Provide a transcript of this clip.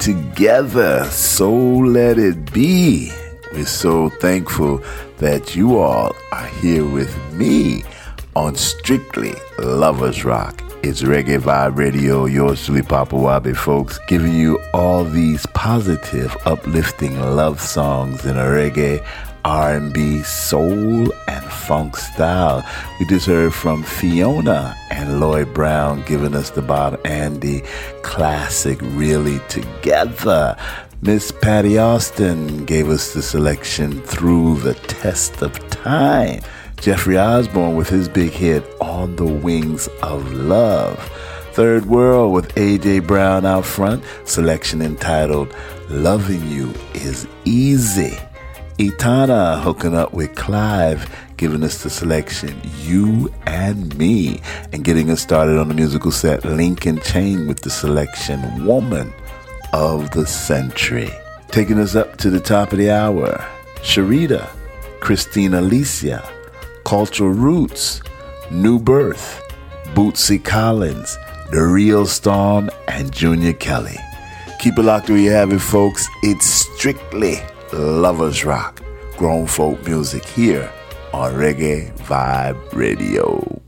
together. So let it be. We're so thankful that you all are here with me on Strictly Lovers Rock. It's Reggae Vibe Radio, yours truly, Papa Wabi, folks, giving you all these positive, uplifting love songs in a reggae, R&B, soul, and funk style. We just heard from Fiona and Lloyd Brown giving us the Bob Andy classic, Really Together. Miss Patty Austin gave us the selection Through the Test of Time. Jeffrey Osborne with his big hit On the Wings of Love. Third World with A.J. Brown out front, selection entitled Loving You Is Easy. Etana hooking up with Clive, giving us the selection You and Me. And getting us started on the musical set, Lincoln Chain with the selection Woman of the Century. Taking us up to the top of the hour, Sharita, Christina Alicia, Cultural Roots, New Birth, Bootsy Collins, The Real Storm, and Junior Kelly. Keep it locked where you have it, folks. It's Strictly Lovers Rock, grown folk music here on Reggae Vibe Radio.